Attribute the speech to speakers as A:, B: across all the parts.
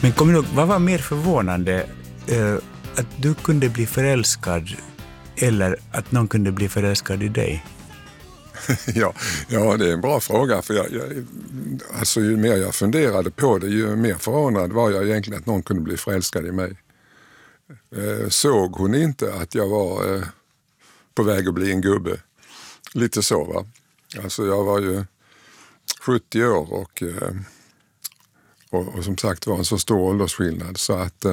A: Men kom ihåg, vad var mer förvånande? Att du kunde bli förälskad eller att någon kunde bli förälskad i dig?
B: Ja, det är en bra fråga. För alltså, ju mer jag funderade på det, ju mer förvånad var jag egentligen att någon kunde bli förälskad i mig. Såg hon inte att jag var på väg att bli en gubbe? Lite så, va? Alltså jag var ju 70 år och som sagt var en så stor åldersskillnad så att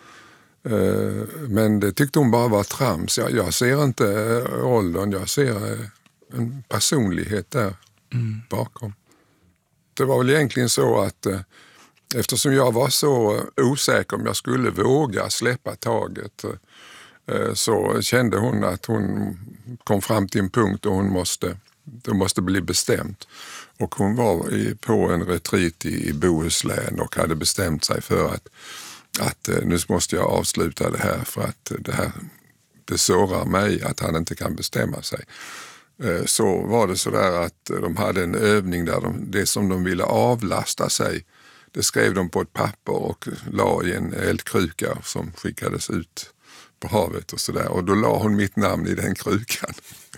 B: men det tyckte hon bara var trams. Jag ser inte åldern, jag ser en personlighet där bakom. Det var väl egentligen så att eftersom jag var så osäker om jag skulle våga släppa taget så kände hon att hon kom fram till en punkt och det måste bli bestämt. Och hon var på en retreat i Bohuslän och hade bestämt sig för att nu måste jag avsluta det här för att det sårar mig att han inte kan bestämma sig. Så var det så där att de hade en övning där det som de ville avlasta sig, det skrev de på ett papper och la i en eldkruka som skickades ut på havet och sådär. Och då la hon mitt namn i den krukan.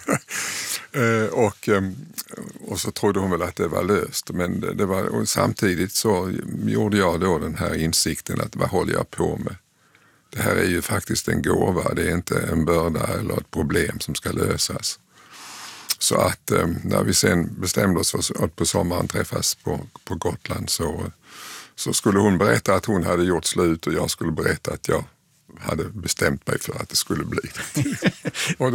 B: Och så trodde hon väl att det var löst. Men och samtidigt så gjorde jag då den här insikten att vad håller jag på med? Det här är ju faktiskt en gåva, det är inte en börda eller ett problem som ska lösas. Så att när vi sen bestämde oss för att på sommaren träffas på Gotland så skulle hon berätta att hon hade gjort slut och jag skulle berätta att jag hade bestämt mig för att det skulle bli. Och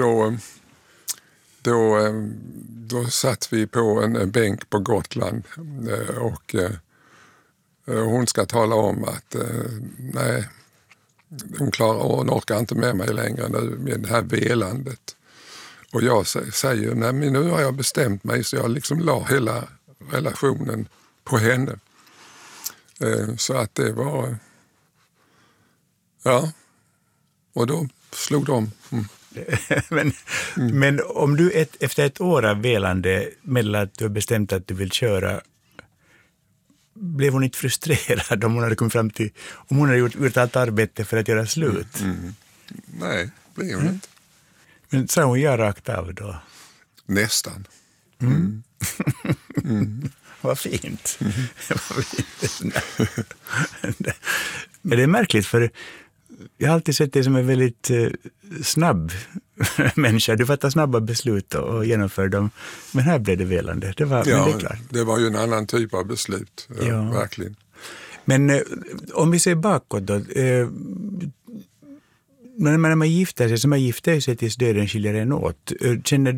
B: då satt vi på en bänk på Gotland och hon ska tala om att nej, hon orkar inte med mig längre nu med det här velandet. Och jag säger, nej men nu har jag bestämt mig så jag liksom la hela relationen på henne. Så att det var, ja, och då slog de.
A: Men om du efter ett år av velande meddelar att du har bestämt att du vill köra, blev hon inte frustrerad om hon hade kommit fram till, om hon hade gjort allt arbete för att göra slut?
B: Nej, blev hon inte.
A: Men sa hon ja rakt av då?
B: Nästan.
A: Vad fint. Men det är märkligt för jag har alltid sett dig som en väldigt snabb människa. Du fattar snabba beslut och genomför dem. Men här blev det velande. Det var, men det är klart.
B: Det var ju en annan typ av beslut. Ja. Verkligen.
A: Men om vi ser bakåt då. När man gifter sig, så man gifter sig tills döden skiljer en åt. Känner